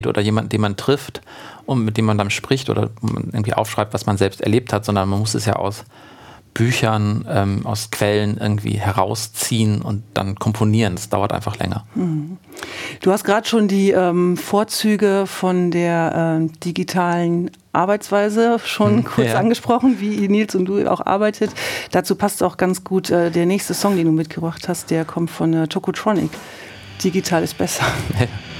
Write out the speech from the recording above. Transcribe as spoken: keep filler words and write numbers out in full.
oder jemanden, den man trifft und mit dem man dann spricht oder irgendwie aufschreibt, was man selbst erlebt hat, sondern man muss es ja aus Büchern, ähm, aus Quellen irgendwie herausziehen und dann komponieren. Das dauert einfach länger. Mhm. Du hast gerade schon die ähm, Vorzüge von der ähm, digitalen Arbeitsweise schon hm, kurz ja. angesprochen, wie Nils und du auch arbeitet. Dazu passt auch ganz gut äh, der nächste Song, den du mitgebracht hast, der kommt von äh, Tokotronic. Digital ist besser.